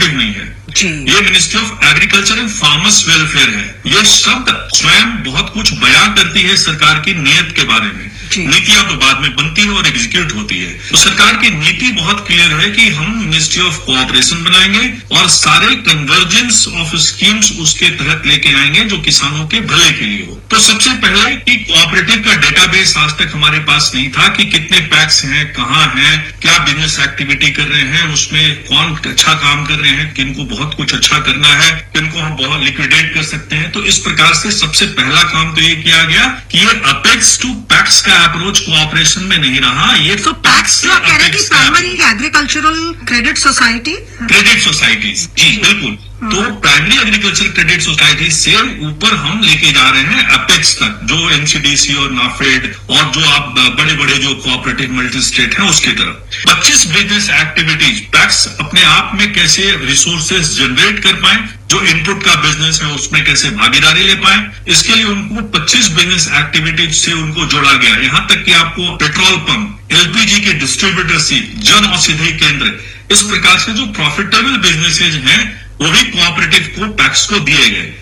Cooperative नहीं है, ये ministry of agriculture and farmers welfare है। ये शब्द स्वयं बहुत कुछ बयां करती है सरकार की नीयत के बारे में। नीतियां तो बाद में बनती है और एग्जीक्यूट होती है। तो सरकार की नीति बहुत क्लियर है कि हम मिनिस्ट्री ऑफ कोऑपरेशन बनाएंगे और सारे कन्वर्जेंस ऑफ स्कीम्स उसके तहत लेके आएंगे जो किसानों के भले के लिए हो। तो सबसे पहले कि कोऑपरेटिव का डेटाबेस आज तक हमारे पास नहीं था कि कितने पैक्स हैं, कहाँ हैं, क्या बिजनेस एक्टिविटी कर रहे हैं, उसमें कौन अच्छा काम कर रहे हैं, किनको बहुत कुछ अच्छा करना है, किनको हम बहुत लिक्विडेट कर सकते हैं। तो इस प्रकार से सबसे पहला काम तो ये किया गया कि ये अपेक्स टू पैक्स का अप्रोच कोऑपरेशन में नहीं रहा। ये तो पैक्स कह रहे हैं कि प्राइमरी एग्रीकल्चरल क्रेडिट सोसाइटीज जी बिल्कुल। तो प्राइमरी एग्रीकल्चर क्रेडिट सोसाइटी से ऊपर हम लेके जा रहे हैं अपेक्स तक, जो एनसीडीसी और नाफेड और जो आप बड़े बड़े जो कोऑपरेटिव मल्टी स्टेट हैं उसकी तरफ 25 बिजनेस एक्टिविटीज पैक्स अपने आप में कैसे रिसोर्सेज जनरेट कर पाए, जो इनपुट का बिजनेस है उसमें कैसे भागीदारी ले पाए, इसके लिए उनको 25 बिजनेस एक्टिविटीज से उनको जोड़ा गया। यहां तक कि आपको पेट्रोल पंप, एलपीजी की डिस्ट्रीब्यूटरशिप, जन औषधि केंद्र, इस प्रकार से जो प्रॉफिटेबल बिजनेसेज हैं वो भी कोऑपरेटिव को पैक्स को दिए गए।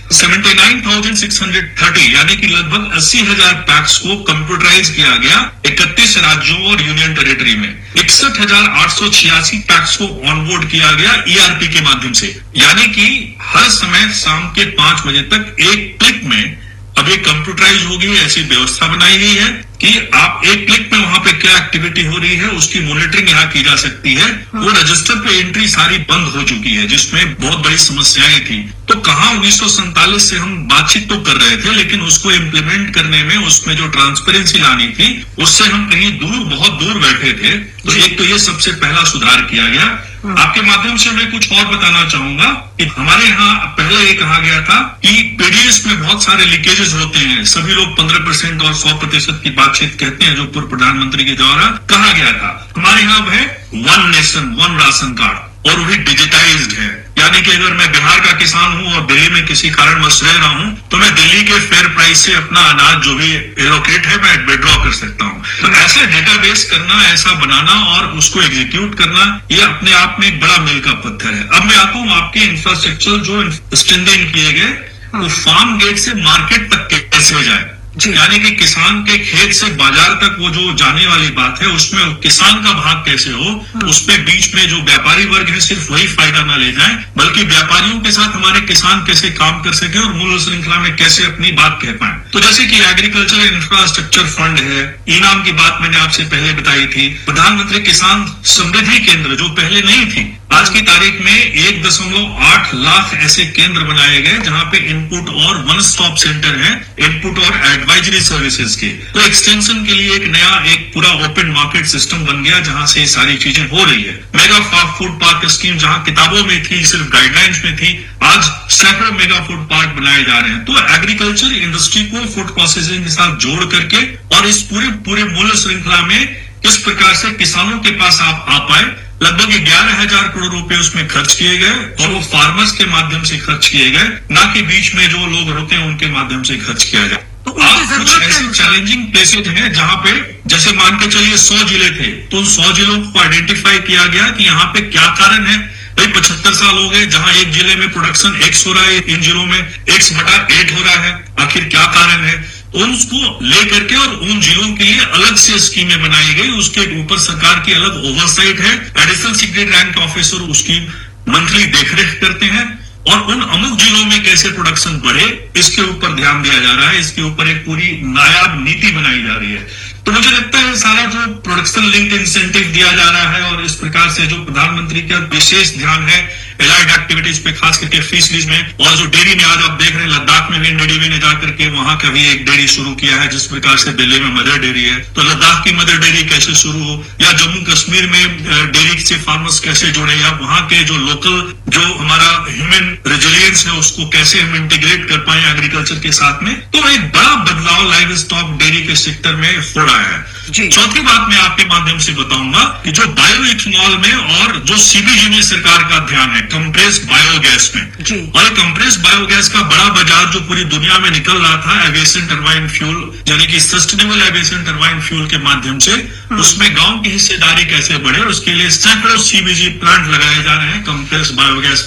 79,630 यानी कि लगभग 80,000 पैक्स को कंप्यूटराइज किया गया 31 राज्यों और यूनियन टेरिटरी में। 61,886 पैक्स को ऑनबोर्ड किया गया ईआरपी के माध्यम से, यानी कि हर समय शाम के 5 बजे तक एक क्लिक में अब ये कंप्यूटराइज होगी, ऐसी व्यवस्था बनाई गई है कि आप एक क्लिक में वहां पे क्या एक्टिविटी हो रही है उसकी मॉनिटरिंग यहाँ की जा सकती है। वो रजिस्टर पे एंट्री सारी बंद हो चुकी है जिसमें बहुत बड़ी समस्याएं थी। तो कहाँ 1947 से हम बातचीत तो कर रहे थे, लेकिन उसको इम्प्लीमेंट करने में उसमें जो ट्रांसपेरेंसी लानी थी उससे हम कहीं दूर, बहुत दूर बैठे थे। तो एक तो ये सबसे पहला सुधार किया गया। आपके माध्यम से मैं कुछ और बताना चाहूंगा कि हमारे यहाँ पहले ये कहा गया था कि पीडीएस में बहुत सारे लीकेजेस होते हैं, सभी लोग 15% और 100% की बातचीत कहते हैं जो पूर्व प्रधानमंत्री के द्वारा कहा गया था। हमारे यहाँ है one nation one ration card और वो भी डिजिटाइज्ड है, यानी कि अगर मैं बिहार का किसान हूं और दिल्ली में किसी कारणवश रह रहा हूं तो मैं दिल्ली के फेयर प्राइस से अपना अनाज जो भी एलोकेट है मैं विड्रॉ कर सकता हूं। तो ऐसा डेटाबेस करना, ऐसा बनाना और उसको एग्जीक्यूट करना, ये अपने आप में एक बड़ा मील का पत्थर है। अब मैं आता हूं आपके इंफ्रास्ट्रक्चर जो स्ट्रेंथन किए गए वो फार्म गेट से मार्केट तक कैसे जाए, यानी कि किसान के खेत से बाजार तक वो जो जाने वाली बात है उसमें किसान का भाग कैसे हो, उसमें बीच में जो व्यापारी वर्ग है सिर्फ वही फायदा ना ले जाए, बल्कि व्यापारियों के साथ हमारे किसान कैसे काम कर सके और मूल्य श्रृंखला में कैसे अपनी बात कह पाए। तो जैसे कि एग्रीकल्चर इंफ्रास्ट्रक्चर फंड है, इनाम की बात मैंने आपसे पहले बताई थी, प्रधानमंत्री किसान समृद्धि केंद्र जो पहले नहीं थी, आज की तारीख में 1.8 लाख ऐसे केंद्र बनाए गए जहां पे इनपुट और वन स्टॉप सेंटर है, इनपुट और एडवाइजरी सर्विसेज के। तो एक्सटेंशन के लिए एक नया एक पूरा ओपन मार्केट सिस्टम बन गया जहां से ये सारी चीजें हो रही है। मेगा फूड पार्क स्कीम जहां किताबों में थी, सिर्फ गाइडलाइंस में थी, आज सैकड़ों मेगा फूड पार्क बनाए जा रहे हैं। तो एग्रीकल्चर इंडस्ट्री को फूड प्रोसेसिंग के साथ जोड़ करके और इस पूरे मूल्य श्रृंखला में किस प्रकार से किसानों के पास आप आ पाए, लगभग 11,000 करोड़ रुपए उसमें खर्च किए गए और वो फार्मर्स के माध्यम से खर्च किए गए, ना कि बीच में जो लोग होते हैं उनके माध्यम से खर्च किया जाए। तो आप कुछ ऐसे चैलेंजिंग प्लेसेज हैं जहां पे जैसे मान के चलिए 100 जिले थे तो 100 जिलों को आइडेंटिफाई किया गया कि यहाँ पे क्या कारण है। भाई 75 साल हो गए, जहां एक जिले में प्रोडक्शन X हो रहा है, इन जिलों में X/8 हो रहा है, आखिर क्या कारण है। उसको लेकर के और उन जिलों के लिए अलग से स्कीमें बनाई गई, उसके ऊपर सरकार की अलग ओवरसाइट है, एडिशनल सीक्रेट रैंक ऑफिसर उसकी मंथली देखरेख करते हैं और उन अमुक जिलों में कैसे प्रोडक्शन बढ़े इसके ऊपर ध्यान दिया जा रहा है, इसके ऊपर एक पूरी नायाब नीति बनाई जा रही है। तो मुझे लगता है सारा जो प्रोडक्शन लिंक्ड इंसेंटिव दिया जा रहा है और इस प्रकार से जो प्रधानमंत्री का विशेष ध्यान है एलाइड एक्टिविटीज पे, खास करके फिशरीज में, और जो डेयरी में आज आप देख रहे हैं लद्दाख में भी नेडीवी ने जाकर के वहां का भी एक डेयरी शुरू किया है, जिस प्रकार से दिल्ली में मदर डेयरी है, तो लद्दाख की मदर डेयरी कैसे शुरू हो, या जम्मू कश्मीर में डेयरी से फार्मर्स कैसे जुड़े, या वहां के जो लोकल जो हमारा ह्यूमन रेजिलियंस है उसको कैसे हम इंटीग्रेट कर पाए एग्रीकल्चर के साथ में। तो एक बड़ा बदलाव लाइव स्टॉक डेयरी के सेक्टर में हो रहा है। चौथी बात मैं आपके माध्यम से बताऊंगा कि जो बायो इथेनॉल में और जो सीबीजी में सरकार का ध्यान है कंप्रेस्ड बायोगैस में, और कंप्रेस्ड बायोगैस का बड़ा बाजार जो पूरी दुनिया में निकल रहा था एविएशन टरबाइन फ्यूल, यानी कि सस्टेनेबल एविएशन टरबाइन फ्यूल के माध्यम से, उसमें गांव की हिस्सेदारी कैसे बढ़े, उसके लिए सैकड़ों सीबीजी प्लांट लगाए जा रहे हैं कंप्रेस्ड बायोगैस